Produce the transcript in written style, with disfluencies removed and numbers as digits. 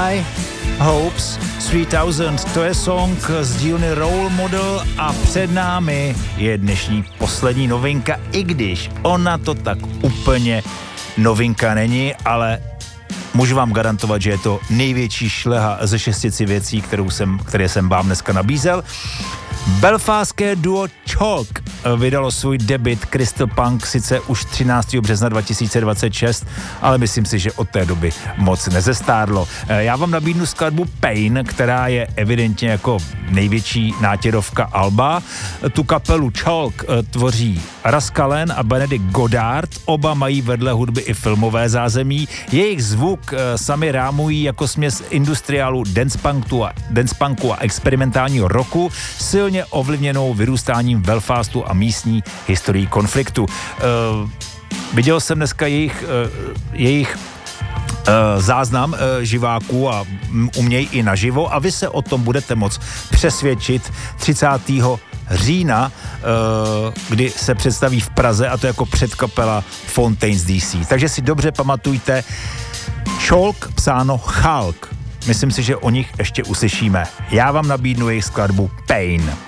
High Hopes 3000, to je song z dílny Role Model a před námi je dnešní poslední novinka, i když ona to tak úplně novinka není, ale můžu vám garantovat, že je to největší šleha ze 6 věcí, které jsem vám dneska nabízel. Belfastské duo Chalk vydalo svůj debut Crystal Punk sice už 13. března 2026, ale myslím si, že od té doby moc nezestárlo. Já vám nabídnu skladbu Pain, která je evidentně jako největší nátěrovka alba. Tu kapelu Chalk tvoří Russ Cullen a Benedict Goddard, oba mají vedle hudby i filmové zázemí. Jejich zvuk sami rámují jako směs industriálu, dancepunku a experimentálního rocku, silně ovlivněnou vyrůstáním Belfastu a místní historií konfliktu. Viděl jsem dneska jejich záznam živáků a umějí i naživo a vy se o tom budete moct přesvědčit 30. října, kdy se představí v Praze, a to jako předkapela Fontaines DC. Takže si dobře pamatujte, Chalk psáno Chalk. Myslím si, že o nich ještě uslyšíme. Já vám nabídnu jejich skladbu Pain.